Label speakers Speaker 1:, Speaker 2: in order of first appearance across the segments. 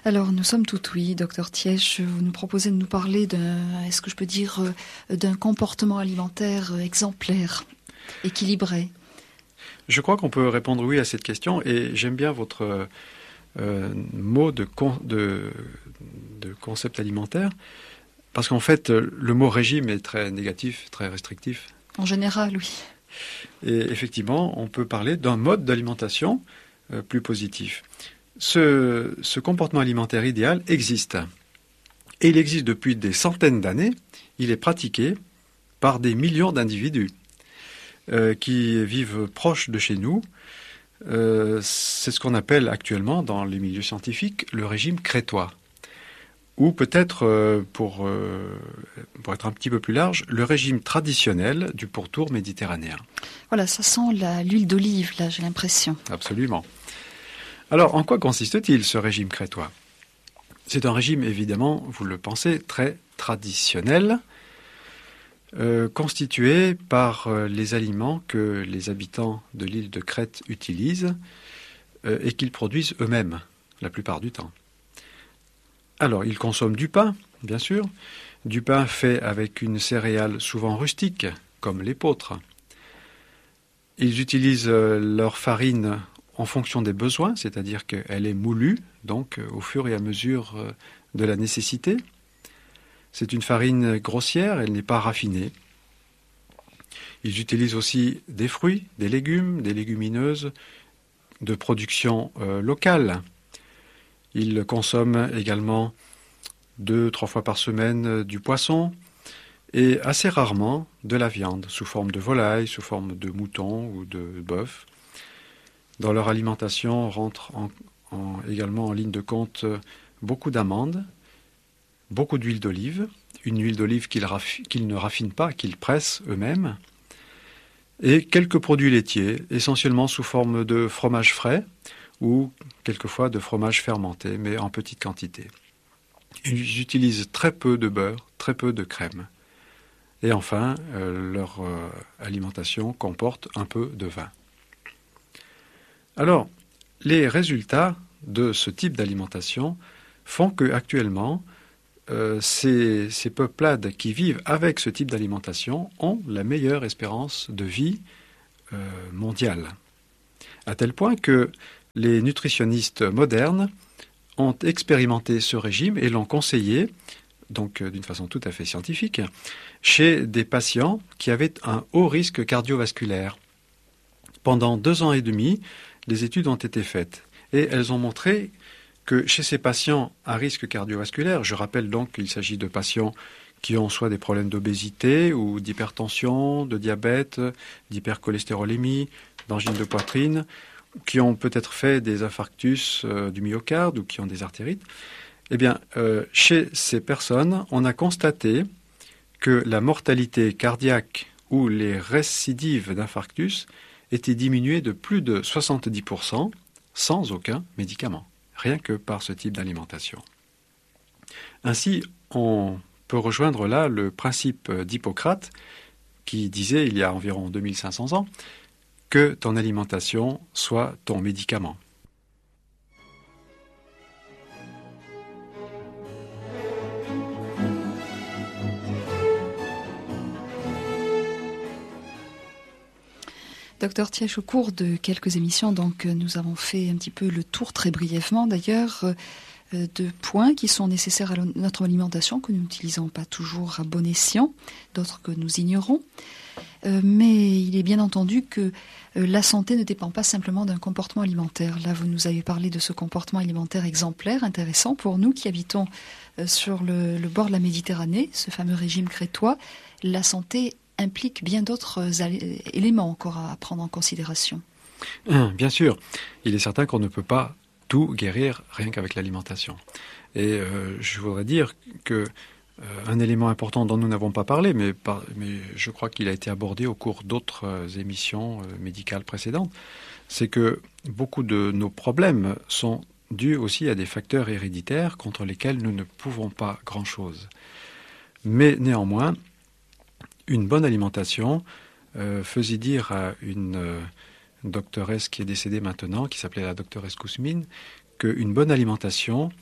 Speaker 1: Alors, nous sommes tout oui, docteur Thièche. Vous nous proposez de nous parler est-ce que je peux dire, d'un comportement alimentaire exemplaire, équilibré.
Speaker 2: Je crois qu'on peut répondre oui à cette question et j'aime bien votre mot de concept alimentaire parce qu'en fait, le mot régime est très négatif, très restrictif.
Speaker 1: En général, oui.
Speaker 2: Et effectivement, on peut parler d'un mode d'alimentation plus positif. Ce comportement alimentaire idéal existe. Et il existe depuis des centaines d'années. Il est pratiqué par des millions d'individus qui vivent proches de chez nous. C'est ce qu'on appelle actuellement, dans les milieux scientifiques, le régime crétois. Ou peut-être, pour être un petit peu plus large, le régime traditionnel du pourtour méditerranéen.
Speaker 1: Voilà, ça sent l'huile d'olive, là, j'ai l'impression.
Speaker 2: Absolument. Alors, en quoi consiste-t-il, ce régime crétois ? C'est un régime, évidemment, vous le pensez, très traditionnel, constitué par les aliments que les habitants de l'île de Crète utilisent et qu'ils produisent eux-mêmes, la plupart du temps. Alors, ils consomment du pain, bien sûr, du pain fait avec une céréale souvent rustique, comme l'épeautre. Ils utilisent leur farine en fonction des besoins, c'est-à-dire qu'elle est moulue, donc au fur et à mesure de la nécessité. C'est une farine grossière, elle n'est pas raffinée. Ils utilisent aussi des fruits, des légumineuses de production locale. Ils consomment également 2-3 fois par semaine du poisson et assez rarement de la viande, sous forme de volaille, sous forme de mouton ou de bœuf. Dans leur alimentation rentre également en ligne de compte beaucoup d'amandes, beaucoup d'huile d'olive, une huile d'olive qu'ils ne raffinent pas, qu'ils pressent eux-mêmes, et quelques produits laitiers, essentiellement sous forme de fromage frais ou quelquefois de fromage fermenté, mais en petite quantité. Ils utilisent très peu de beurre, très peu de crème. Et enfin, leur alimentation comporte un peu de vin. Alors, les résultats de ce type d'alimentation font qu'actuellement, ces peuplades qui vivent avec ce type d'alimentation ont la meilleure espérance de vie mondiale. À tel point que les nutritionnistes modernes ont expérimenté ce régime et l'ont conseillé, donc d'une façon tout à fait scientifique, chez des patients qui avaient un haut risque cardiovasculaire. Pendant 2 ans et demi, les études ont été faites et elles ont montré que chez ces patients à risque cardiovasculaire, je rappelle donc qu'il s'agit de patients qui ont soit des problèmes d'obésité ou d'hypertension, de diabète, d'hypercholestérolémie, d'angine de poitrine, qui ont peut-être fait des infarctus du myocarde ou qui ont des artérites, eh bien, chez ces personnes, on a constaté que la mortalité cardiaque ou les récidives d'infarctus étaient diminuées de plus de 70% sans aucun médicament, rien que par ce type d'alimentation. Ainsi, on peut rejoindre là le principe d'Hippocrate qui disait, il y a environ 2500 ans, que ton alimentation soit ton médicament.
Speaker 1: Docteur Thièche, au cours de quelques émissions, donc, nous avons fait un petit peu le tour, très brièvement d'ailleurs, de points qui sont nécessaires à notre alimentation, que nous n'utilisons pas toujours à bon escient, d'autres que nous ignorons. Mais il est bien entendu que la santé ne dépend pas simplement d'un comportement alimentaire. Là, vous nous avez parlé de ce comportement alimentaire exemplaire, intéressant pour nous qui habitons sur le bord de la Méditerranée, ce fameux régime crétois. La santé implique bien d'autres éléments encore à prendre en considération.
Speaker 2: Bien sûr, il est certain qu'on ne peut pas tout guérir rien qu'avec l'alimentation. Et je voudrais dire que un élément important dont nous n'avons pas parlé, mais je crois qu'il a été abordé au cours d'autres émissions médicales précédentes, c'est que beaucoup de nos problèmes sont dus aussi à des facteurs héréditaires contre lesquels nous ne pouvons pas grand-chose. Mais néanmoins, une bonne alimentation faisait dire à une doctoresse qui est décédée maintenant, qui s'appelait la doctoresse Kousmine, qu'une bonne alimentation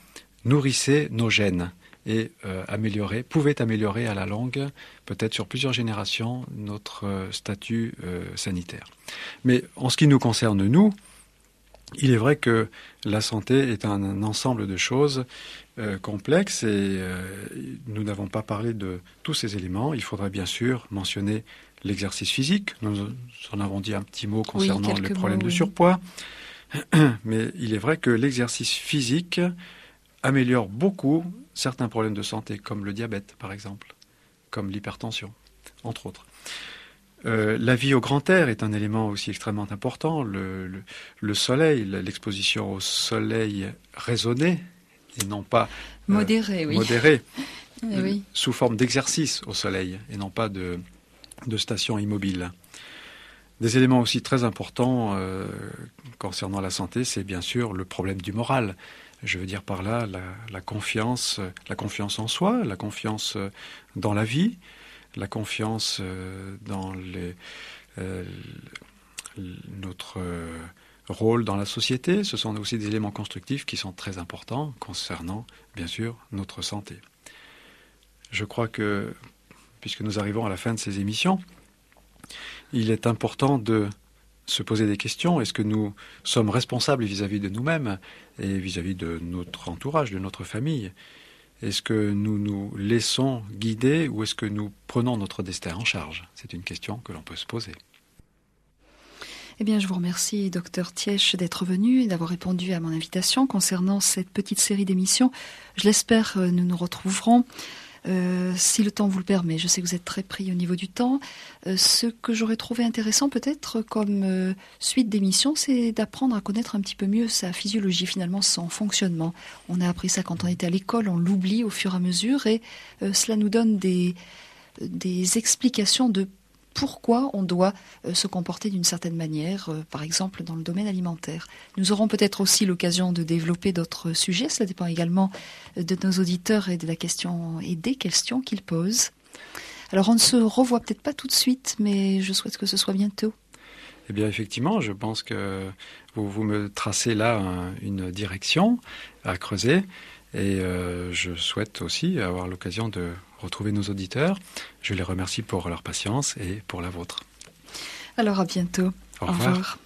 Speaker 2: nourrissait nos gènes et pouvait améliorer à la longue, peut-être sur plusieurs générations, notre statut sanitaire. Mais en ce qui nous concerne, nous, il est vrai que la santé est un ensemble de choses complexes et nous n'avons pas parlé de tous ces éléments. Il faudrait bien sûr mentionner l'exercice physique. Nous en avons dit un petit mot concernant les problèmes de surpoids. Mais il est vrai que l'exercice physique améliore beaucoup certains problèmes de santé, comme le diabète, par exemple, comme l'hypertension, entre autres. La vie au grand air est un élément aussi extrêmement important. Le soleil, l'exposition au soleil raisonnée, et non pas
Speaker 1: modérée,
Speaker 2: oui. Sous forme d'exercice au soleil, et non pas de station immobile. Des éléments aussi très importants concernant la santé, c'est bien sûr le problème du moral. Je veux dire par là la confiance en soi, la confiance dans la vie, la confiance dans notre rôle dans la société. Ce sont aussi des éléments constructifs qui sont très importants concernant, bien sûr, notre santé. Je crois que, puisque nous arrivons à la fin de ces émissions, il est important de se poser des questions. Est-ce que nous sommes responsables vis-à-vis de nous-mêmes et vis-à-vis de notre entourage, de notre famille ? Est-ce que nous nous laissons guider ou est-ce que nous prenons notre destin en charge ? C'est une question que l'on peut se poser.
Speaker 1: Eh bien, je vous remercie, Dr Thiesch, d'être venu et d'avoir répondu à mon invitation concernant cette petite série d'émissions. Je l'espère, nous nous retrouverons. Si le temps vous le permet, je sais que vous êtes très pris au niveau du temps. Ce que j'aurais trouvé intéressant peut-être comme suite d'émissions, c'est d'apprendre à connaître un petit peu mieux sa physiologie, finalement son fonctionnement. On a appris ça quand on était à l'école, on l'oublie au fur et à mesure et cela nous donne des explications de pourquoi on doit se comporter d'une certaine manière, par exemple dans le domaine alimentaire. Nous aurons peut-être aussi l'occasion de développer d'autres sujets. Cela dépend également de nos auditeurs et des questions qu'ils posent. Alors on ne se revoit peut-être pas tout de suite, mais je souhaite que ce soit bientôt.
Speaker 2: Eh bien effectivement, je pense que vous me tracez là une direction à creuser. Et je souhaite aussi avoir l'occasion de retrouver nos auditeurs. Je les remercie pour leur patience et pour la vôtre.
Speaker 1: Alors à bientôt.
Speaker 2: Au revoir.